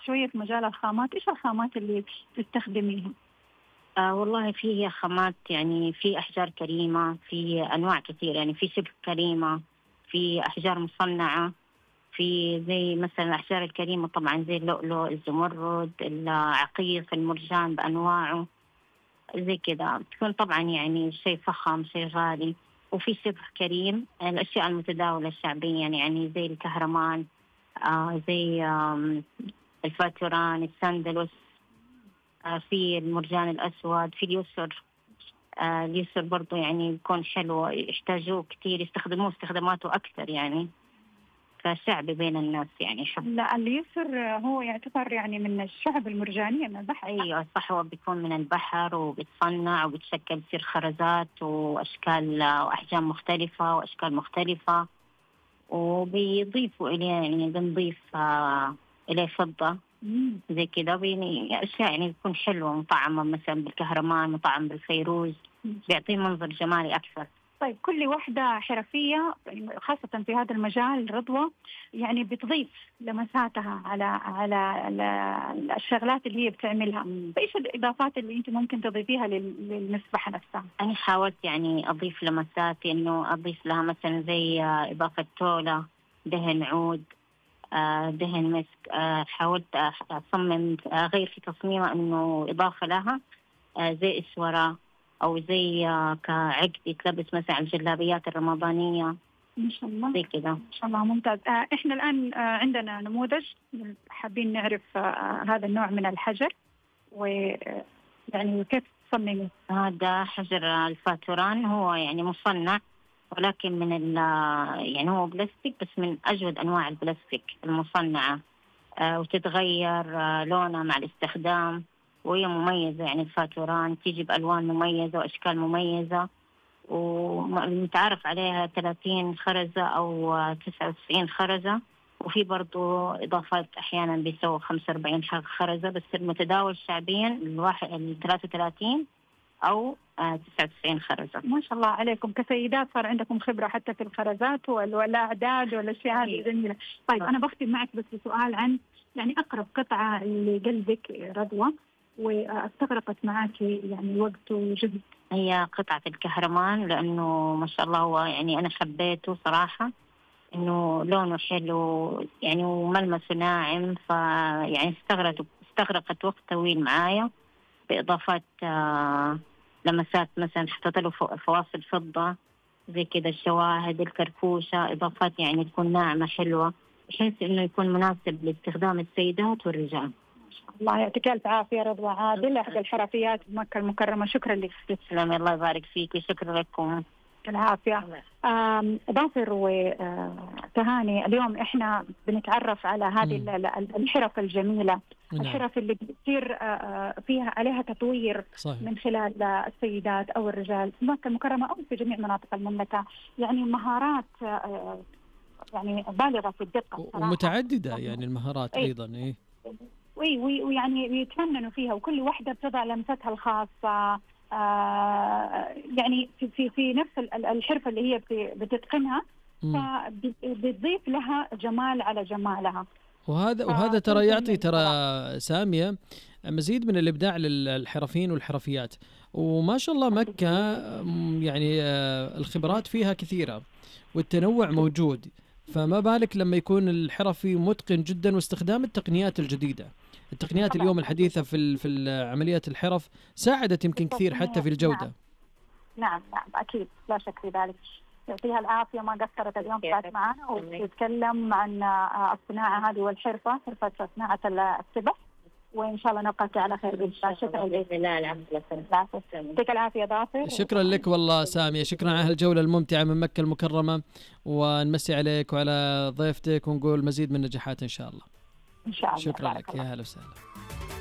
شوية في مجال الخامات، إيش الخامات اللي تستخدميها؟ والله في خامات، يعني في أحجار كريمة، في أنواع كثير، يعني في شبه كريمة، في أحجار مصنعة، في زي مثلا الأحجار الكريمة طبعا زي اللؤلؤ، الزمرد، العقيق، المرجان بأنواعه، زي كده بتكون طبعا يعني شيء فخم، شيء غالي. وفي شبه كريم الأشياء المتداولة الشعبية، يعني زي الكهرمان، زي الفاتوران، السندلوس، في المرجان الأسود، في اليسر. اليسر برضو يعني يكون حلو، يحتاجوه كتير، يستخدموه استخداماته أكثر يعني، فشعبي بين الناس يعني يحب. لا، اليسر هو يعتبر يعني من الشعب المرجانية من البحر. أيوة صح، هو بيكون من البحر وبيتصنع وبتشكل تصير خرزات وأشكال وأحجام مختلفة وأشكال مختلفة، وبيضيفوا إليه يعني بنضيف إليه فضة زي كده، يعني أشياء يعني بتكون حلوة، مطعمة مثلا بالكهرمان، مطعم بالفيروز، بيعطيه منظر جمالي أكثر. طيب كل واحدة حرفية خاصة في هذا المجال رضوى يعني بتضيف لمساتها على الشغلات اللي هي بتعملها، فإيش الإضافات اللي أنت ممكن تضيفيها للمسبح نفسها؟ أنا حاولت يعني أضيف لمساتي، إنه أضيف لها مثلا زي إضافة تولة، دهن عود، دهن مسك. حاولت أصمم أغير في تصميمها، إنه إضافة لها زي إسورة، أو زي كعقد يتلبس مثلا على الجلابيات الرمضانية. ما شاء الله زي كده. ما شاء الله ممتاز. إحنا الآن عندنا نموذج حابين نعرف هذا النوع من الحجر، ويعني كيف تصممه؟ هذا حجر الفاتوران، هو يعني مصنع، ولكن من يعني هو بلاستيك، بس من أجود أنواع البلاستيك المصنعة، وتتغير لونها مع الاستخدام، وهي مميزة. يعني الفاتوران تيجي بألوان مميزة وأشكال مميزة، ومتعارف عليها 30 خرزة أو 99 خرزة، وفي برضو إضافات أحيانا بيسووا 45 خرزة، بس المتداول شعبيا ال 33 أو 99 خرزة. ما شاء الله عليكم كسيدات، صار عندكم خبرة حتى في الخرزات والأعداد والأشياء هذه جميلة. طيب أنا بختم معك بس بسؤال عن يعني أقرب قطعة لقلبك رضوى واستغرقت معك يعني وقت وجهد. هي قطعة الكهرمان، لأنه ما شاء الله هو يعني أنا حبيته صراحة، إنه لونه حلو يعني وملمسه ناعم، فيعني استغرقت وقت طويل معايا، بإضافات لمسات مثلا حطيت له فواصل فضة زي كده، الشواهد، الكرفوشة، إضافات يعني تكون ناعمة حلوة، بحيث إنه يكون مناسب لاستخدام السيدات والرجال. الله يعطيك ألف عافية رضوى عادل، أحد الحرفيات في مكة المكرمة. شكرا لك. تسلمي، الله يبارك فيك، شكرا لكم. العافية. ظافر وتهاني، اليوم إحنا بنتعرف على هذه الحرف الجميلة، الحرف اللي بتصير فيها عليها تطوير صحيح. من خلال السيدات أو الرجال في مكة المكرمة أو في جميع مناطق المملكة، يعني مهارات يعني بالغة في الدقة ومتعددة يعني المهارات أيضا. ويعني يتفننوا فيها، وكل واحدة بتضع لمستها الخاصة. يعني في نفس الحرفة اللي هي بتتقنها، فبتضيف لها جمال على جمالها. وهذا ترى يعطي سامية مزيد من الإبداع للحرفيين والحرفيات. وما شاء الله مكة يعني الخبرات فيها كثيرة والتنوع موجود، فما بالك لما يكون الحرفي متقن جدا واستخدام التقنيات الجديدة. التقنيات اليوم الحديثة في عملية الحرف ساعدت يمكن كثير حتى في الجودة. نعم أكيد لا شك في ذلك. يعطيها العافية، ما قصرت اليوم كانت معنا وتتكلم عن الصناعة هذه والحرفة، حرفة صناعة السبح، وإن شاء الله نلقاك على خير بإذن الله. شكرا لك. يعطيك العافية ظافر. شكرا لك والله سامية، شكرا على هالجولة الممتعة من مكة المكرمة، ونمسي عليك وعلى ضيفتك ونقول مزيد من النجاحات إن شاء الله. إن شاء الله. شكرا لك، يا هلا وسهلا.